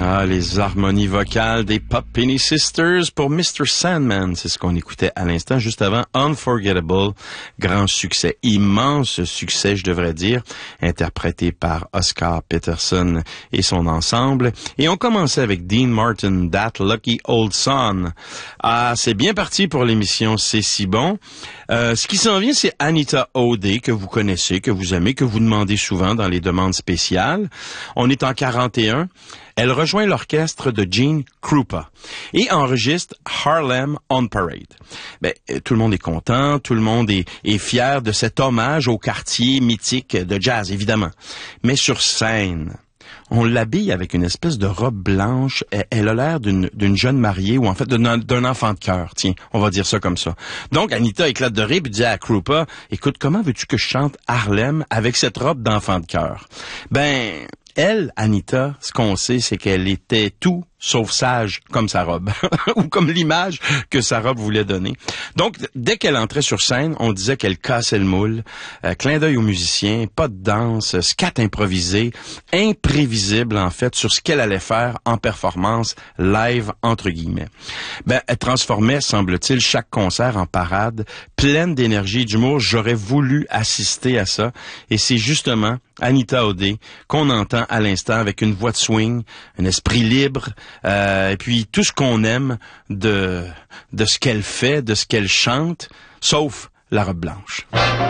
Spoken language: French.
Ah, les harmonies vocales des Pop Penny Sisters pour Mr. Sandman. C'est ce qu'on écoutait à l'instant, juste avant Unforgettable. Grand succès, immense succès, je devrais dire, interprété par Oscar Peterson et son ensemble. Et on commençait avec Dean Martin, That Lucky Old Son. Ah, c'est bien parti pour l'émission C'est si bon. Ce qui s'en vient, c'est Anita O'Day, que vous connaissez, que vous aimez, que vous demandez souvent dans les demandes spéciales. On est en 41. Elle rejoint l'orchestre de Gene Krupa et enregistre Harlem on Parade. Tout le monde est content, tout le monde est fier de cet hommage au quartier mythique de jazz, évidemment. Mais sur scène, on l'habille avec une espèce de robe blanche. Elle a l'air d'une jeune mariée, ou en fait d'un enfant de cœur. Tiens, on va dire ça comme ça. Donc, Anita éclate de rire et dit à Krupa, « Écoute, comment veux-tu que je chante Harlem avec cette robe d'enfant de cœur? » Elle, Anita, ce qu'on sait, c'est qu'elle était tout sauf sage comme sa robe, ou comme l'image que sa robe voulait donner. Donc, dès qu'elle entrait sur scène, on disait qu'elle cassait le moule, clin d'œil aux musiciens, pas de danse, scat improvisé, imprévisible en fait sur ce qu'elle allait faire en performance live, entre guillemets. Elle transformait, semble-t-il, chaque concert en parade, pleine d'énergie et d'humour. J'aurais voulu assister à ça, et c'est justement Anita O'Day qu'on entend à l'instant avec une voix de swing, un esprit libre, et puis tout ce qu'on aime de ce qu'elle fait, de ce qu'elle chante, sauf la robe blanche.